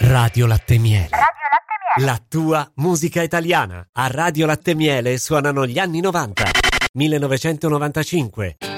Radio Latte Miele. Radio Latte Miele. La tua musica italiana. A Radio Latte Miele suonano gli anni 90, 1995,